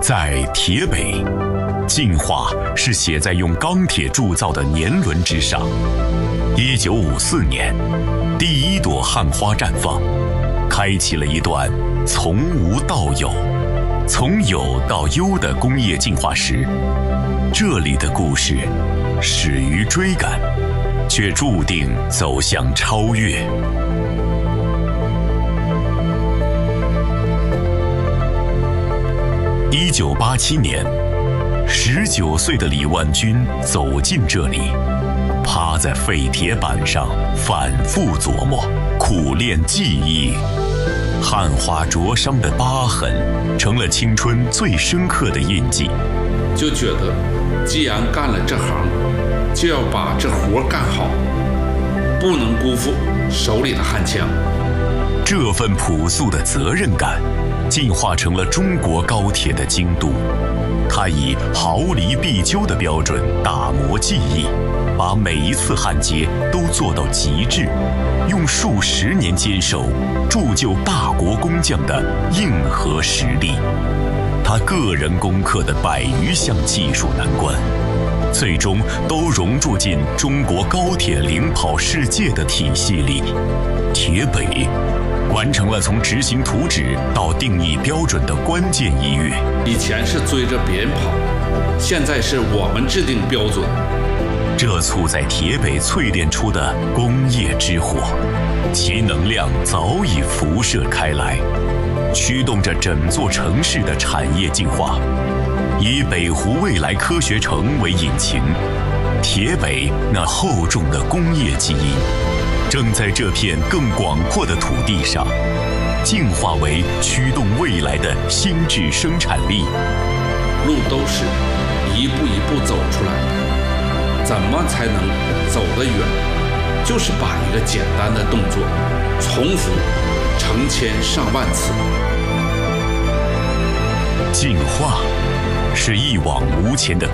在铁北，进化是写在用钢铁铸造的年轮之上。1954年，第一朵汉花绽放，开启了一段从无到有、从有到优的工业进化史。这里的故事始于追赶，却注定走向超越。1987年，19岁的李万军走进这里，趴在废铁板上反复琢磨，苦练技艺。汉花灼伤的疤痕，成了青春最深刻的印记。 就觉得，既然干了这行，就要把这活干好，不能辜负手里的悍枪。 这份朴素的责任感，进化成了中国高铁的京都。它以毫厘必究的标准打磨技艺，把每一次焊接都做到极致，用数十年坚守，铸就大国工匠的硬核实力。他个人攻克的100余项技术难关，最终都融入进中国高铁领跑世界的体系里。铁北完成了从执行图纸到定义标准的关键一跃。 以前是追着别人跑，现在是我们制定标准。 这簇在铁北淬炼出的工业之火，其能量早已辐射开来，驱动着整座城市的产业进化。以北湖未来科学城为引擎，铁北那厚重的工业基因，正在这片更广阔的土地上，进化为驱动未来的心智生产力。 路都是一步一步走出来的，怎么才能走得远？就是把一个简单的动作重复成千上万次。 进化是一往无前的